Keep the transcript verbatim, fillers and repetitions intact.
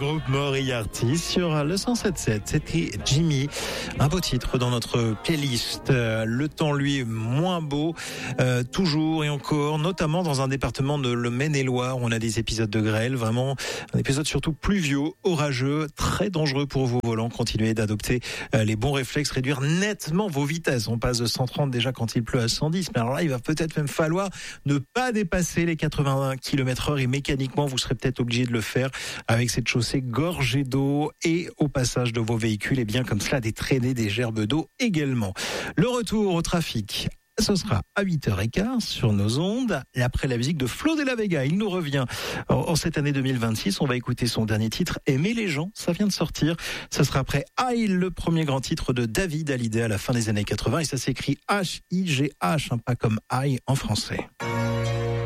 groupe Moriarty sur le cent sept sept. C'était Jimmy. Un beau titre dans notre playlist. Le temps, lui, est moins beau, euh, toujours et encore, notamment dans un département de le Maine-et-Loire où on a des épisodes de grêle. Vraiment, un épisode surtout pluvieux, orageux, très dangereux pour vos volants. Continuez d'adopter euh, les bons réflexes, réduire nettement vos vitesses. On passe de cent trente déjà quand il pleut à cent dix. Mais alors là, il va peut-être même falloir ne pas dépasser les quatre-vingts kilomètres heure et mécaniquement, vous serez peut-être obligé de le faire avec cette chaussée gorgée d'eau et au passage de vos véhicules, et bien comme cela, des traînées, des gerbes d'eau également. Le retour au trafic, ce sera à huit heures quinze sur nos ondes, après la musique de Flo de la Vega. Il nous revient en cette année deux mille vingt-six. On va écouter son dernier titre, Aimer les gens. Ça vient de sortir. Ça sera après Aïe, le premier grand titre de David Hallyday à la fin des années quatre-vingts. Et ça s'écrit H I G H, hein, pas comme Aïe en français.